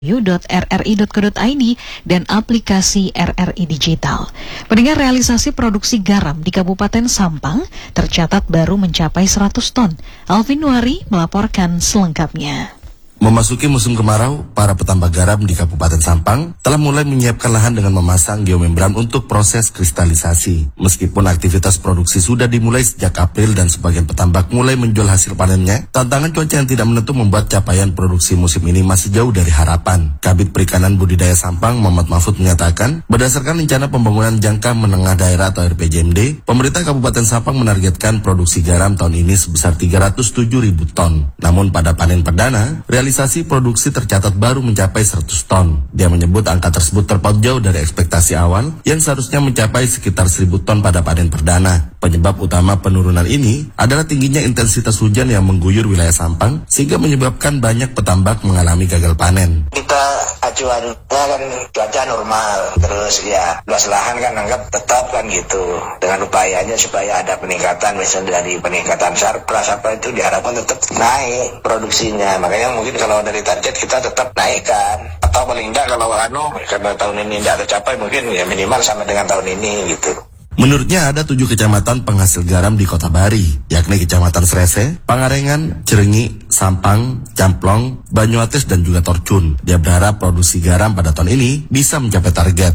www.rri.co.id dan aplikasi RRI Digital. Pendengar, realisasi produksi garam di Kabupaten Sampang tercatat baru mencapai 100 ton. Alvin Nuari melaporkan selengkapnya. Memasuki musim kemarau, para petambak garam di Kabupaten Sampang telah mulai menyiapkan lahan dengan memasang geomembran untuk proses kristalisasi. Meskipun aktivitas produksi sudah dimulai sejak April dan sebagian petambak mulai menjual hasil panennya, tantangan cuaca yang tidak menentu membuat capaian produksi musim ini masih jauh dari harapan. Kabid Perikanan Budidaya Sampang, Muhammad Mahfud, menyatakan, berdasarkan rencana pembangunan jangka menengah daerah atau RPJMD, pemerintah Kabupaten Sampang menargetkan produksi garam tahun ini sebesar 307.000 ton. Namun pada panen perdana, realisasi produksi tercatat baru mencapai 100 ton. Dia menyebut angka tersebut terpaut jauh dari ekspektasi awal yang seharusnya mencapai sekitar 1.000 ton pada panen perdana. Penyebab utama penurunan ini adalah tingginya intensitas hujan yang mengguyur wilayah Sampang sehingga menyebabkan banyak petambak mengalami gagal panen. Kita acuannya kan cuaca normal, terus ya luas lahan kan anggap tetap kan gitu. Dengan upayanya supaya ada peningkatan, misalnya dari peningkatan sarpras apa itu diharapkan tetap naik produksinya. Makanya mungkin kalau dari target kita tetap naikkan, atau paling enggak kalau karena tahun ini tidak tercapai mungkin ya minimal sama dengan tahun ini gitu. Menurutnya ada 7 kecamatan penghasil garam di Kota Bari, yakni Kecamatan Srese, Pangarengan, Cirenyi, Sampang, Camplong, Banyuates, dan juga Torcun. Dia berharap produksi garam pada tahun ini bisa mencapai target.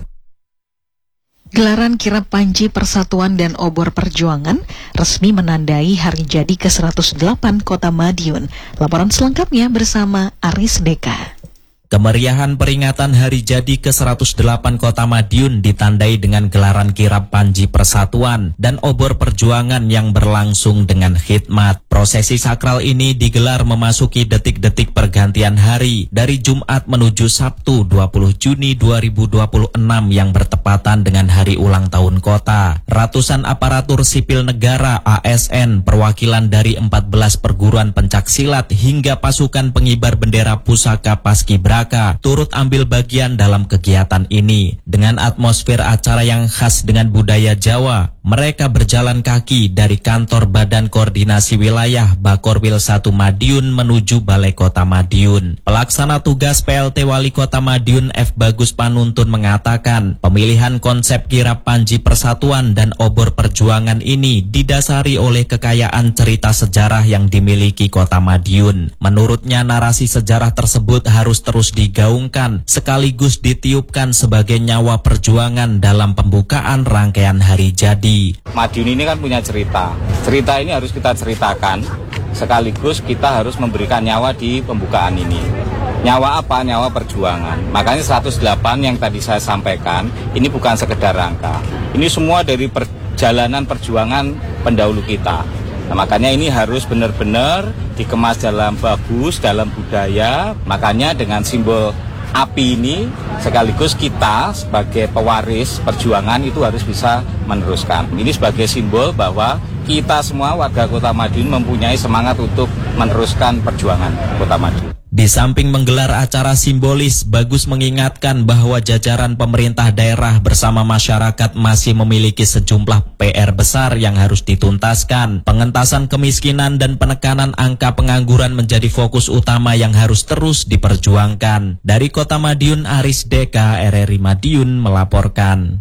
Gelaran Kirap Panji Persatuan dan Obor Perjuangan resmi menandai hari jadi ke-108 Kota Madiun. Laporan selengkapnya bersama Aris Deka. Kemeriahan peringatan hari jadi ke-108 Kota Madiun ditandai dengan gelaran Kirap Panji Persatuan dan Obor Perjuangan yang berlangsung dengan khidmat. Prosesi sakral ini digelar memasuki detik-detik pergantian hari dari Jumat menuju Sabtu 20 Juni 2026 yang bertepatan dengan hari ulang tahun kota. Ratusan aparatur sipil negara ASN, perwakilan dari 14 perguruan pencaksilat hingga pasukan pengibar bendera pusaka Paskibraka turut ambil bagian dalam kegiatan ini. Dengan atmosfer acara yang khas dengan budaya Jawa, mereka berjalan kaki dari kantor Badan Koordinasi Wilayah Bakorwil 1 Madiun menuju Balai Kota Madiun. Pelaksana tugas PLT Wali Kota Madiun F. Bagus Panuntun mengatakan, pemilihan konsep Kirap Panji Persatuan dan Obor Perjuangan ini didasari oleh kekayaan cerita sejarah yang dimiliki Kota Madiun. Menurutnya, narasi sejarah tersebut harus terus digaungkan sekaligus ditiupkan sebagai nyawa perjuangan dalam pembukaan rangkaian hari jadi. Madiun ini kan punya cerita ini harus kita ceritakan sekaligus kita harus memberikan nyawa di pembukaan ini. Nyawa apa? Nyawa perjuangan. Makanya 108 yang tadi saya sampaikan ini bukan sekedar angka, ini semua dari perjalanan perjuangan pendahulu kita. Nah, makanya ini harus benar-benar dikemas dalam bagus, dalam budaya. Makanya dengan simbol api ini sekaligus kita sebagai pewaris perjuangan itu harus bisa meneruskan. Ini sebagai simbol bahwa kita semua warga Kota Madiun mempunyai semangat untuk meneruskan perjuangan Kota Madiun. Di samping menggelar acara simbolis, Bagus mengingatkan bahwa jajaran pemerintah daerah bersama masyarakat masih memiliki sejumlah PR besar yang harus dituntaskan. Pengentasan kemiskinan dan penekanan angka pengangguran menjadi fokus utama yang harus terus diperjuangkan. Dari Kota Madiun, Aris Deka, RRI Madiun melaporkan.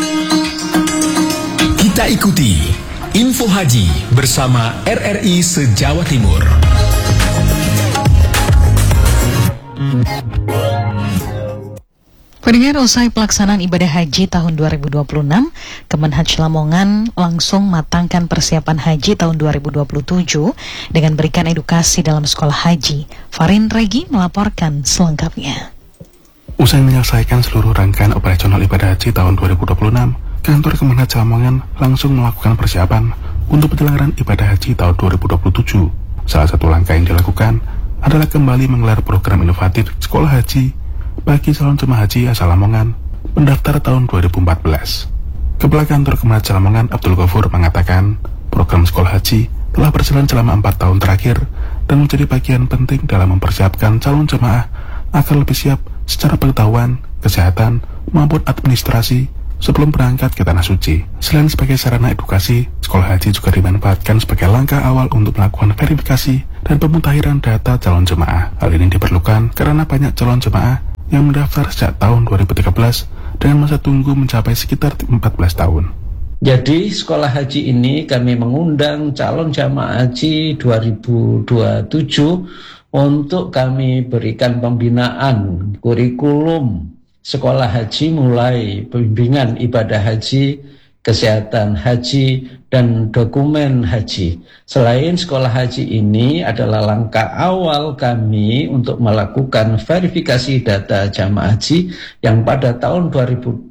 Kita ikuti Info Haji bersama RRI se-Jawa Timur. Pendengar, usai pelaksanaan ibadah haji tahun 2026, Kemenhaj Lamongan langsung matangkan persiapan haji tahun 2027 dengan berikan edukasi dalam sekolah haji. Farin Regi melaporkan selengkapnya. Usai menyelesaikan seluruh rangkaian operasional ibadah haji tahun 2026, kantor Kemenhaj Lamongan langsung melakukan persiapan untuk penyelenggaraan ibadah haji tahun 2027. Salah satu langkah yang dilakukan adalah kembali menggelar program inovatif sekolah haji bagi calon jemaah haji asal Lamongan pendaftar tahun 2014. Kepala Kantor Kemenhaj Lamongan Abdul Ghafur mengatakan, program sekolah haji telah berjalan selama 4 tahun terakhir dan menjadi bagian penting dalam mempersiapkan calon jemaah agar lebih siap secara pengetahuan, kesehatan, maupun administrasi sebelum berangkat ke Tanah Suci. Selain sebagai sarana edukasi, sekolah haji juga dimanfaatkan sebagai langkah awal untuk melakukan verifikasi dan pemutahiran data calon jemaah. Hal ini diperlukan karena banyak calon jemaah yang mendaftar sejak tahun 2013 dengan masa tunggu mencapai sekitar 14 tahun. Jadi sekolah haji ini kami mengundang calon jamaah haji 2027 untuk kami berikan pembinaan kurikulum sekolah haji, mulai pembimbingan ibadah haji, kesehatan haji, dan dokumen haji. Selain sekolah haji ini adalah langkah awal kami untuk melakukan verifikasi data jamaah haji yang pada tahun 2013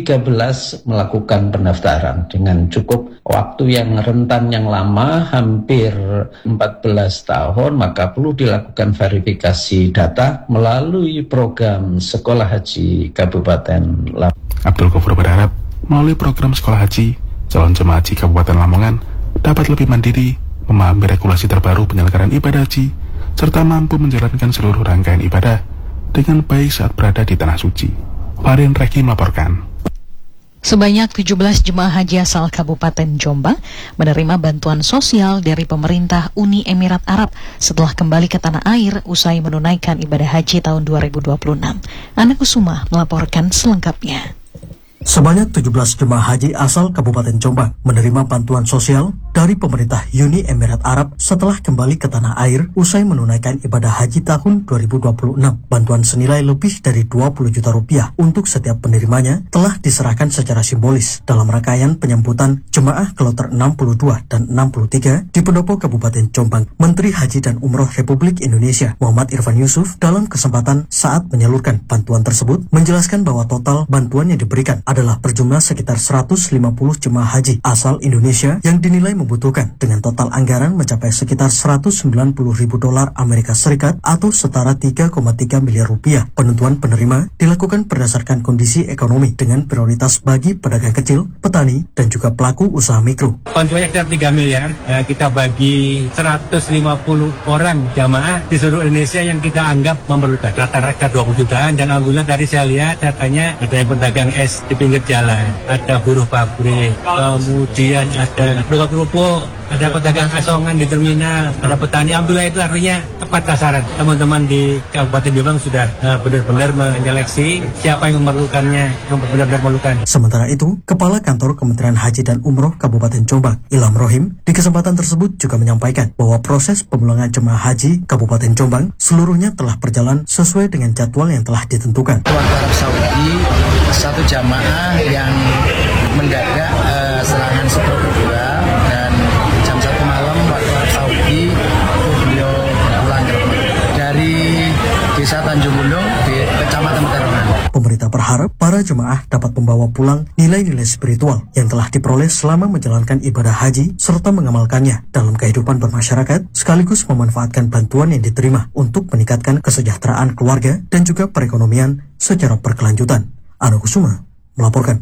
melakukan pendaftaran dengan cukup waktu yang rentan yang lama, hampir 14 tahun, maka perlu dilakukan verifikasi data melalui program Sekolah Haji Kabupaten Lamongan. Abdul Ghafur berharap melalui program Sekolah Haji, calon jemaah haji Kabupaten Lamongan dapat lebih mandiri, memahami regulasi terbaru penyelenggaraan ibadah haji, serta mampu menjalankan seluruh rangkaian ibadah dengan baik saat berada di Tanah Suci. Farin Reki melaporkan. Sebanyak 17 jemaah haji asal Kabupaten Jombang menerima bantuan sosial dari pemerintah Uni Emirat Arab setelah kembali ke tanah air usai menunaikan ibadah haji tahun 2026. Ana Kusuma melaporkan selengkapnya. Sebanyak 17 jemaah haji asal Kabupaten Jombang menerima bantuan sosial dari pemerintah Uni Emirat Arab setelah kembali ke tanah air usai menunaikan ibadah haji tahun 2026. Bantuan senilai lebih dari 20 juta rupiah untuk setiap penerimanya telah diserahkan secara simbolis dalam rangkaian penyambutan jemaah kloter 62 dan 63 di Pendopo Kabupaten Jombang. Menteri Haji dan Umroh Republik Indonesia Muhammad Irfan Yusuf dalam kesempatan saat menyalurkan bantuan tersebut menjelaskan bahwa total bantuan yang diberikan adalah berjumlah sekitar 150 jemaah haji asal Indonesia yang dinilai membutuhkan dengan total anggaran mencapai sekitar $190.000 Amerika Serikat atau setara 3,3 miliar rupiah. Penentuan penerima dilakukan berdasarkan kondisi ekonomi dengan prioritas bagi pedagang kecil, petani, dan juga pelaku usaha mikro. Bantuannya sekitar 3 miliar, kita bagi 150 orang jamaah di seluruh Indonesia yang kita anggap memerlukan. Rata-rata 20 jutaan, dan alhamdulillah tadi saya lihat datanya ada yang pedagang es di pinggir jalan, ada buruh pabrik, kemudian ada tukang kerupuk, ada pedagang asongan di terminal, ada petani. Alhamdulillah itu artinya tepat sasaran. Teman-teman di Kabupaten Jombang sudah benar-benar menyeleksi siapa yang memerlukannya, yang benar-benar memerlukan. Sementara itu, Kepala Kantor Kementerian Haji dan Umroh Kabupaten Jombang, Ilham Rohim, di kesempatan tersebut juga menyampaikan bahwa proses pemulangan jemaah haji Kabupaten Jombang seluruhnya telah berjalan sesuai dengan jadwal yang telah ditentukan. Keluarga Arab Saudi, satu jamaah yang mendadak serangan stroke kedua, dan jam 1 malam waktu Arab Saudi beliau pulang dari Desa Tanjung Gunung di Kecamatan Terongan. Pemerintah berharap para jemaah dapat membawa pulang nilai-nilai spiritual yang telah diperoleh selama menjalankan ibadah haji serta mengamalkannya dalam kehidupan bermasyarakat, sekaligus memanfaatkan bantuan yang diterima untuk meningkatkan kesejahteraan keluarga dan juga perekonomian secara berkelanjutan. Ana Kusuma melaporkan.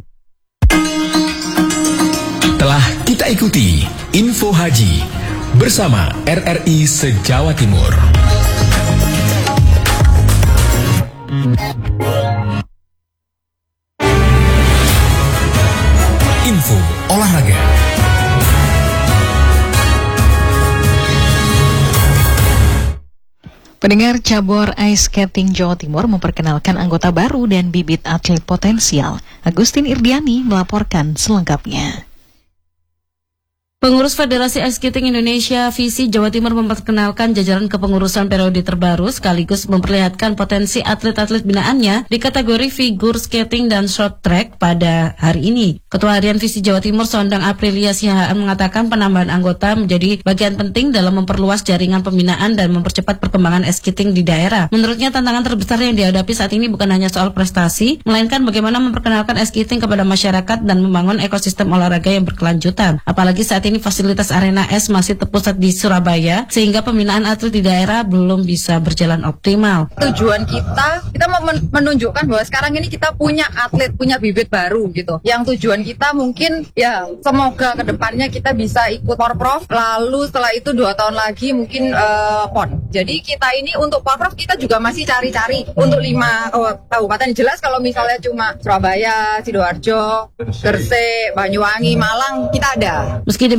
Telah kita ikuti Info Haji bersama RRI se-Jawa Timur. Info olahraga. Pendengar, cabur ice skating Jawa Timur memperkenalkan anggota baru dan bibit atlet potensial. Agustin Irdiani melaporkan selengkapnya. Pengurus Federasi Ice Skating Indonesia (FISI) Jawa Timur memperkenalkan jajaran kepengurusan periode terbaru sekaligus memperlihatkan potensi atlet-atlet binaannya di kategori figur skating dan short track pada hari ini. Ketua Harian FISI Jawa Timur Sondang Aprilia Sihaan mengatakan penambahan anggota menjadi bagian penting dalam memperluas jaringan pembinaan dan mempercepat perkembangan ice skating di daerah. Menurutnya tantangan terbesar yang dihadapi saat ini bukan hanya soal prestasi, melainkan bagaimana memperkenalkan ice skating kepada masyarakat dan membangun ekosistem olahraga yang berkelanjutan. Apalagi saat ini fasilitas arena es masih terpusat di Surabaya, sehingga pembinaan atlet di daerah belum bisa berjalan optimal. Tujuan kita mau menunjukkan bahwa sekarang ini kita punya atlet, punya bibit baru gitu. Yang tujuan kita mungkin ya semoga kedepannya kita bisa ikut Porprov, lalu setelah itu 2 tahun lagi mungkin PON. Jadi kita ini untuk Porprov kita juga masih cari-cari untuk 5 kabupaten. Jelas kalau misalnya cuma Surabaya, Sidoarjo, Gresik, Banyuwangi, Malang kita ada. Meski demikian,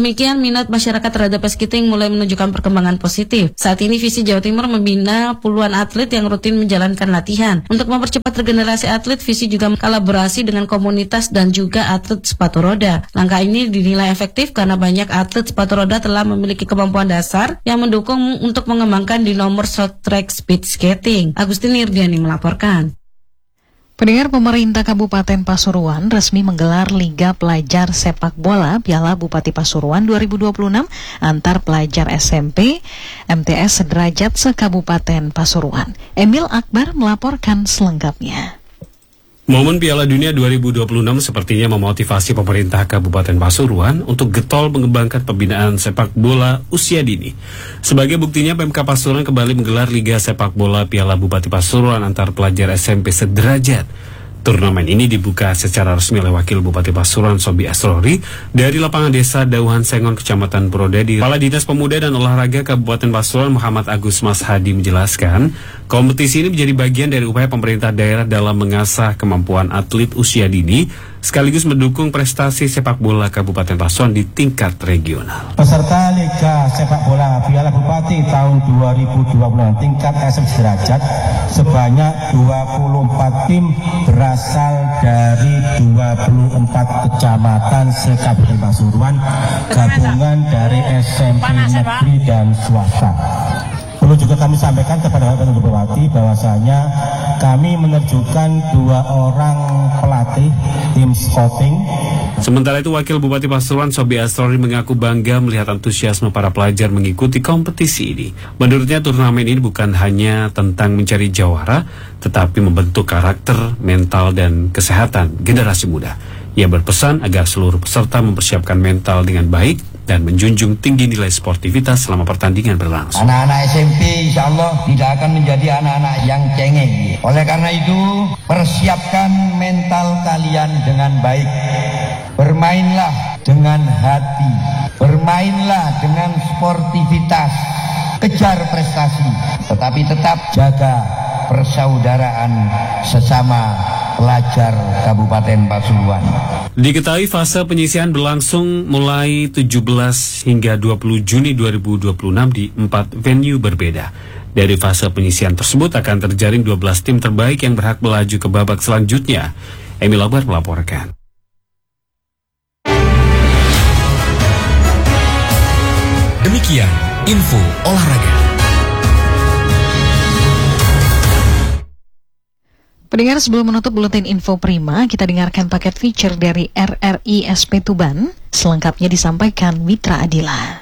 demikian, minat masyarakat terhadap ice skating mulai menunjukkan perkembangan positif. Saat ini Visi Jawa Timur membina puluhan atlet yang rutin menjalankan latihan. Untuk mempercepat regenerasi atlet, Visi juga kolaborasi dengan komunitas dan juga atlet sepatu roda. Langkah ini dinilai efektif karena banyak atlet sepatu roda telah memiliki kemampuan dasar yang mendukung untuk mengembangkan di nomor short track speed skating. Agustin Irdiani melaporkan. Pendengar, pemerintah Kabupaten Pasuruan resmi menggelar Liga Pelajar Sepak Bola Piala Bupati Pasuruan 2026 antar pelajar SMP MTS sederajat se-Kabupaten Pasuruan. Emil Akbar melaporkan selengkapnya. Momen Piala Dunia 2026 sepertinya memotivasi pemerintah Kabupaten Pasuruan untuk getol mengembangkan pembinaan sepak bola usia dini. Sebagai buktinya, PMK Pasuruan kembali menggelar Liga Sepak Bola Piala Bupati Pasuruan antar pelajar SMP sederajat. Turnamen ini dibuka secara resmi oleh Wakil Bupati Pasuruan Sobi Asrori dari lapangan desa Dauhan Sengon, Kecamatan Purwodadi. Kepala Dinas Pemuda dan Olahraga Kabupaten Pasuruan Muhammad Agus Mas Hadi menjelaskan, kompetisi ini menjadi bagian dari upaya pemerintah daerah dalam mengasah kemampuan atlet usia dini sekaligus mendukung prestasi sepak bola Kabupaten Pasuruan di tingkat regional. Peserta Liga Sepak Bola Piala Bupati tahun 2026 tingkat SM sederajat sebanyak 24 tim berasal dari 24 kecamatan se-Kabupaten Pasuruan, gabungan dari SMP negeri dan swasta. Perlu juga kami sampaikan kepada Bapak Ibu Bupati bahwasanya kami menerjunkan 2 orang pelatih tim scouting. Sementara itu, Wakil Bupati Pasuruan Sobi Asrori mengaku bangga melihat antusiasme para pelajar mengikuti kompetisi ini. Menurutnya, turnamen ini bukan hanya tentang mencari jawara, tetapi membentuk karakter, mental, dan kesehatan generasi muda. Ia berpesan agar seluruh peserta mempersiapkan mental dengan baik dan menjunjung tinggi nilai sportivitas selama pertandingan berlangsung. Anak-anak SMP insya Allah tidak akan menjadi anak-anak yang cengeng. Oleh karena itu, persiapkan mental kalian dengan baik. Bermainlah dengan hati, bermainlah dengan sportivitas, kejar prestasi, tetapi tetap jaga persaudaraan sesama pelajar Kabupaten Pasuruan. Diketahui fase penyisihan berlangsung mulai 17 hingga 20 Juni 2026 di 4 venue berbeda. Dari fase penyisihan tersebut akan terjaring 12 tim terbaik yang berhak melaju ke babak selanjutnya. Emil Akbar melaporkan. Demikian info olahraga. Pendengar, sebelum menutup buletin info prima, kita dengarkan paket feature dari RRI SP Tuban. Selengkapnya disampaikan Mitra Adila.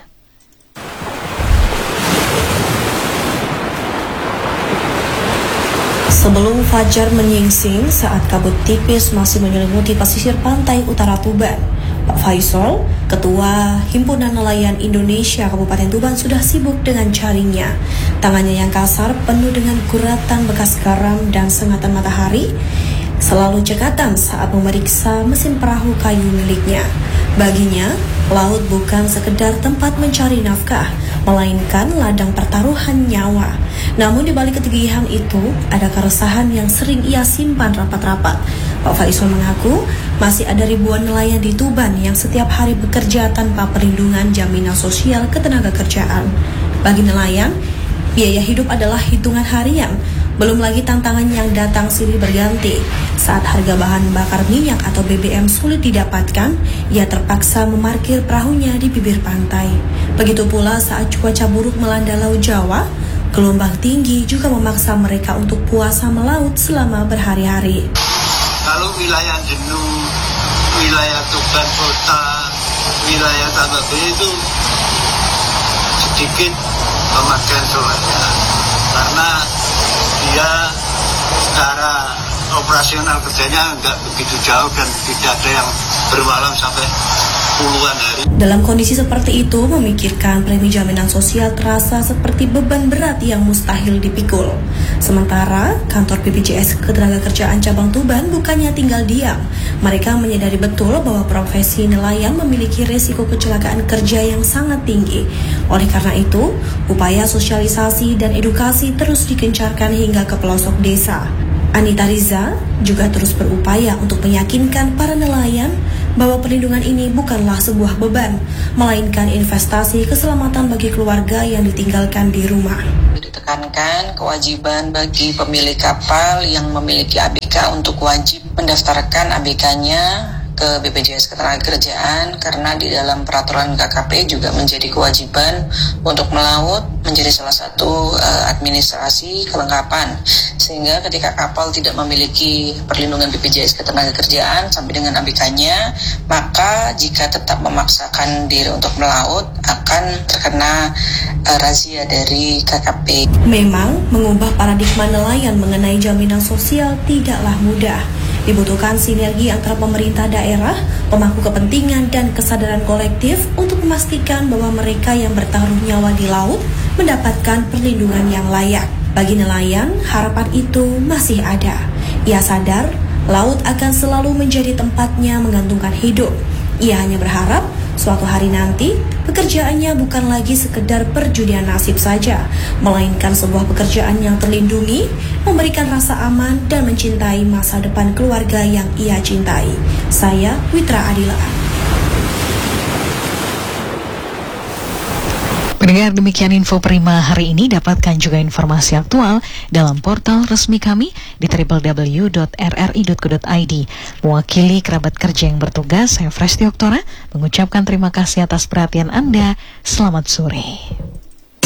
Sebelum fajar menyingsing saat kabut tipis masih menyelimuti pesisir pantai utara Tuban, Pak Faisal, Ketua Himpunan Nelayan Indonesia Kabupaten Tuban sudah sibuk dengan jaringnya. Tangannya yang kasar penuh dengan guratan bekas garam dan sengatan matahari selalu cekatan saat memeriksa mesin perahu kayu miliknya. Baginya, laut bukan sekedar tempat mencari nafkah, melainkan ladang pertaruhan nyawa. Namun di balik ketegihan itu, ada keresahan yang sering ia simpan rapat-rapat. Pak Faisal mengaku masih ada ribuan nelayan di Tuban yang setiap hari bekerja tanpa perlindungan jaminan sosial ketenagakerjaan. Bagi nelayan, biaya hidup adalah hitungan harian, belum lagi tantangan yang datang silih berganti. Saat harga bahan bakar minyak atau BBM sulit didapatkan, ia terpaksa memarkir perahunya di bibir pantai. Begitu pula saat cuaca buruk melanda Laut Jawa, gelombang tinggi juga memaksa mereka untuk puasa melaut selama berhari-hari. Kalau wilayah jenuh, wilayah Tuban Kota, wilayah Tabagé itu sedikit pemakaian solarnya, karena dia secara operasional kerjanya nggak begitu jauh dan tidak ada yang bermalam sampai puluhan hari. Dalam kondisi seperti itu, memikirkan premi jaminan sosial terasa seperti beban berat yang mustahil dipikul. Sementara, kantor BPJS Ketenagakerjaan Cabang Tuban bukannya tinggal diam. Mereka menyadari betul bahwa profesi nelayan memiliki risiko kecelakaan kerja yang sangat tinggi. Oleh karena itu, upaya sosialisasi dan edukasi terus digencarkan hingga ke pelosok desa. Anita Riza juga terus berupaya untuk meyakinkan para nelayan bahwa perlindungan ini bukanlah sebuah beban, melainkan investasi keselamatan bagi keluarga yang ditinggalkan di rumah. Ditekankan kewajiban bagi pemilik kapal yang memiliki ABK untuk wajib mendaftarkan ABK-nya ke BPJS Ketenagakerjaan, karena di dalam peraturan KKP juga menjadi kewajiban untuk melaut menjadi salah satu administrasi kelengkapan, sehingga ketika kapal tidak memiliki perlindungan BPJS Ketenagakerjaan sampai dengan ABK-nya, maka jika tetap memaksakan diri untuk melaut akan terkena razia dari KKP. Memang mengubah paradigma nelayan mengenai jaminan sosial tidaklah mudah. Dibutuhkan sinergi antara pemerintah daerah, pemangku kepentingan, dan kesadaran kolektif untuk memastikan bahwa mereka yang bertaruh nyawa di laut mendapatkan perlindungan yang layak. Bagi nelayan, harapan itu masih ada. Ia sadar, laut akan selalu menjadi tempatnya menggantungkan hidup. Ia hanya berharap suatu hari nanti pekerjaannya bukan lagi sekedar perjudian nasib saja, melainkan sebuah pekerjaan yang terlindungi, memberikan rasa aman dan mencintai masa depan keluarga yang ia cintai. Saya Witra Adila. Pendengar, demikian info Prima hari ini. Dapatkan juga informasi aktual dalam portal resmi kami di www.rri.co.id. Mewakili kerabat kerja yang bertugas, saya Fresti Oktora mengucapkan terima kasih atas perhatian Anda. Selamat sore.